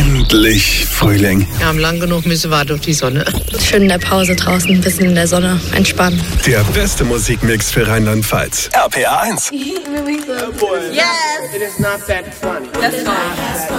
Endlich Frühling. Wir haben lang genug müssen wir durch die Sonne. Schön in der Pause draußen, ein bisschen in der Sonne entspannen. Der beste Musikmix für Rheinland-Pfalz. RPA 1. Yes! It is not that funny. That's fine.